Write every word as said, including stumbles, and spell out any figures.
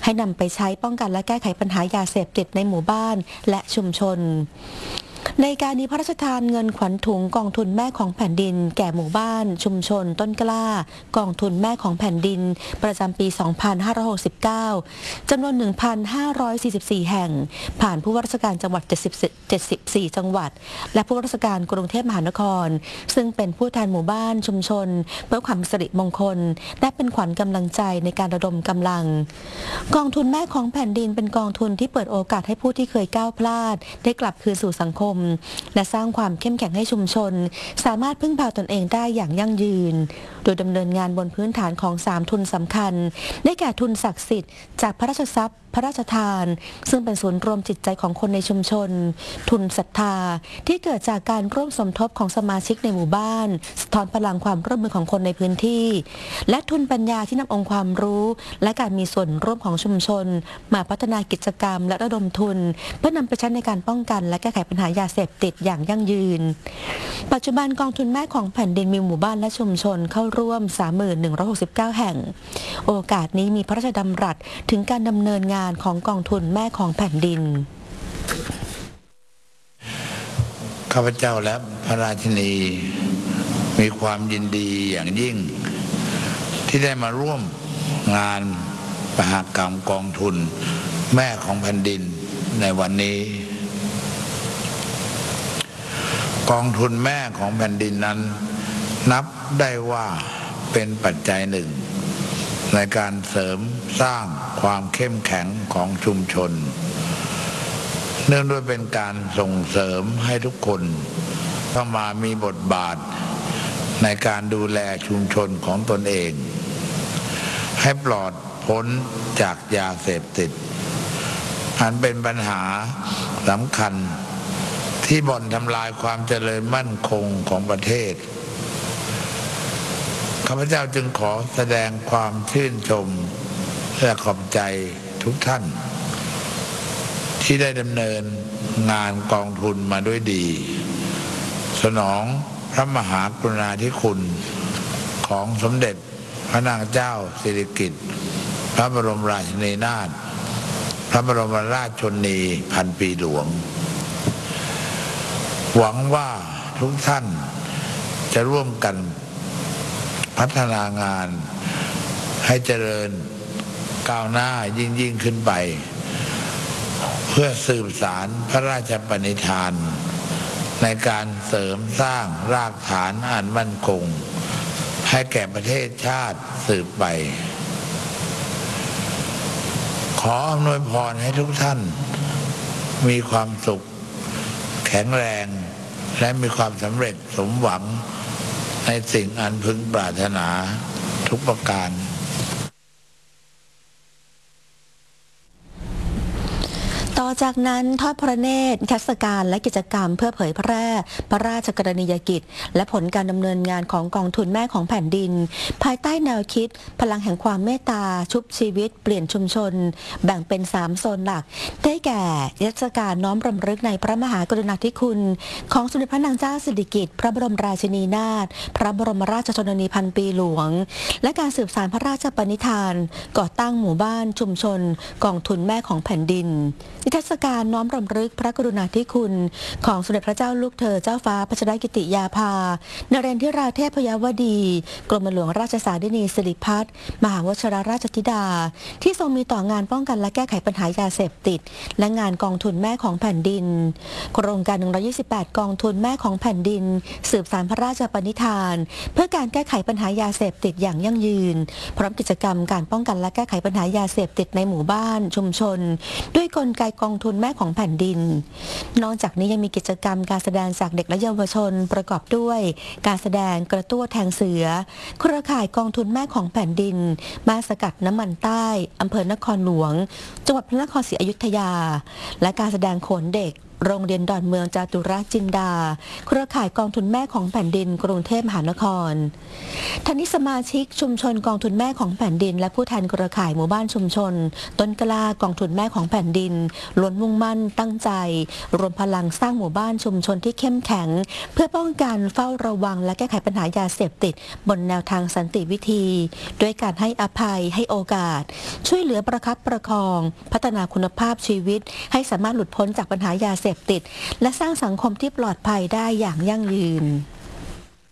ให้นำไปใช้ป้องกันและแก้ไขปัญหายาเสพติดในหมู่บ้านและชุมชนในการนี้พระราชทานเงินขวัญถุงกองทุนแม่ของแผ่นดินแก่หมู่บ้านชุมชนต้นกล้ากองทุนแม่ของแผ่นดินประจำปี สองพันห้าร้อยหกสิบเก้า จำนวน หนึ่งพันห้าร้อยสี่สิบสี่ แห่งผ่านผู้ว่าราชการจังหวัด เจ็ดสิบสี่ จังหวัดและผู้ว่าราชการกรุงเทพมหานครซึ่งเป็นผู้แทนหมู่บ้านชุมชนเพื่อความสิริมงคลและเป็นขวัญกำลังใจในการระดมกำลังกองทุนแม่ของแผ่นดินเป็นกองทุนที่เปิดโอกาสให้ผู้ที่เคยก้าวพลาดได้กลับคืนสู่สังคมและสร้างความเข้มแข็งให้ชุมชนสามารถพึ่งพาตนเองได้อย่างยั่งยืนโดยดำเนินงานบนพื้นฐานของสามทุนสำคัญได้แก่ทุนศักดิ์สิทธิ์จากพระราชทรัพย์พระราชทานซึ่งเป็นศูนย์รวมจิตใจของคนในชุมชนทุนศรัทธาที่เกิดจากการร่วมสมทบของสมาชิกในหมู่บ้านสะท้อนพลังความร่วมมือของคนในพื้นที่และทุนปัญญาที่นำองค์ความรู้และการมีส่วนร่วมของชุมชนมาพัฒนากิจกรรมและระดมทุนเพื่อนำไปใช้ในการป้องกันและแก้ไขปัญหายาเสพติดอย่างยั่งยืนปัจจุบันกองทุนแม่ของแผ่นดินมีหมู่บ้านและชุมชนเข้าร่วม สามหมื่นหนึ่งร้อยหกสิบเก้า แห่งโอกาสนี้มีพระราชดำรัสถึงการดำเนินงานของกองทุนแม่ของแผ่นดินข้าพเจ้าและพระราชินีมีความยินดีอย่างยิ่งที่ได้มาร่วมงานมหกรรมกองทุนแม่ของแผ่นดินในวันนี้กองทุนแม่ของแผ่นดินนั้นนับได้ว่าเป็นปัจจัยหนึ่งในการเสริมสร้างความเข้มแข็งของชุมชนเนื่องด้วยเป็นการส่งเสริมให้ทุกคนเข้ามามีบทบาทในการดูแลชุมชนของตนเองให้ปลอดพ้นจากยาเสพติดอันเป็นปัญหาสำคัญที่บ่อนทำลายความเจริญมั่นคงของประเทศข้าพเจ้าจึงขอแสดงความชื่นชมและขอบใจทุกท่านที่ได้ดำเนินงานกองทุนมาด้วยดีสนองพระมหากรุณาธิคุณของสมเด็จพระนางเจ้าสิริกิติ์พระบรมราชินีนาถพระบรมราชชนนีพันปีหลวงหวังว่าทุกท่านจะร่วมกันพัฒนางานให้เจริญก้าวหน้ายิ่งยิ่งขึ้นไปเพื่อสืบสานพระราชปณิธานในการเสริมสร้างรากฐานอันมั่นคงให้แก่ประเทศชาติสืบไปขออำนวยพรให้ทุกท่านมีความสุขแข็งแรงและมีความสำเร็จสมหวังในสิ่งอันพึงปรารถนาทุกประการต่อจากนั้นทอดพระเนตรนิทรรศการและกิจกรรมเพื่อเผยแพร่พระราชกรณียกิจและผลการดำเนินงานของกองทุนแม่ของแผ่นดินภายใต้แนวคิดพลังแห่งความเมตตาชุบชีวิตเปลี่ยนชุมชนแบ่งเป็นสามโซนหลักได้แก่นิทรรศการน้อมรำลึกในพระมหากรุณาธิคุณของสมเด็จพระนางเจ้าสิริกิติ์พระบรมราชินีนาถพระบรมราชชนนีพันปีหลวงและการสืบสานพระราชปณิธานก่อตั้งหมู่บ้านชุมชนกองทุนแม่ของแผ่นดินนิทรรศการน้อมรำลึกพระกรุณาธิคุณของสมเด็จพระเจ้าลูกเธอเจ้าฟ้าพัชรกิติยาภานเรนทิราเทพยวดีกรมหลวงราชสารินีสิริพัฒน์มหาวชิรราชธิดาที่ทรงมีต่องานป้องกันและแก้ไขปัญหายาเสพติดและงานกองทุนแม่ของแผ่นดินโครงการหนึ่งร้อยยี่สิบแปดกองทุนแม่ของแผ่นดินสืบสานพระราชปณิธานเพื่อการแก้ไขปัญหายาเสพติดอย่างยั่งยืนพร้อมกิจกรรมการป้องกันและแก้ไขปัญหายาเสพติดในหมู่บ้านชุมชนด้วยกลไกกองทุนแม่ของแผ่นดินนอกจากนี้ยังมีกิจกรรมการแสดงจากเด็กและเยาวชนประกอบด้วยการแสดงกระตั้วแทงเสือเครือข่ายกองทุนแม่ของแผ่นดินมาสกัดน้ำมันใต้อำเภอนครหลวงจังหวัดพระนครศรีอยุธยาและการแสดงโขนเด็กโรงเรียนดอนเมืองจาตุรจินดาเครือข่ายกองทุนแม่ของแผ่นดินกรุงเทพมหานครท่านี้สมาชิกชุมชนกองทุนแม่ของแผ่นดินและผู้แทนเครือข่ายหมู่บ้านชุมชนต้นกล้ากองทุนแม่ของแผ่นดินล้วนมุ่งมั่นตั้งใจรวมพลังสร้างหมู่บ้านชุมชนที่เข้มแข็งเพื่อป้องกันเฝ้าระวังและแก้ไขปัญหายาเสพติดบนแนวทางสันติวิธีด้วยการให้อภัยให้โอกาสช่วยเหลือประคับประคองพัฒนาคุณภาพชีวิตให้สามารถหลุดพ้นจากปัญหายาเสพติดและสร้างสังคมที่ปลอดภัยได้อย่างยั่งยืน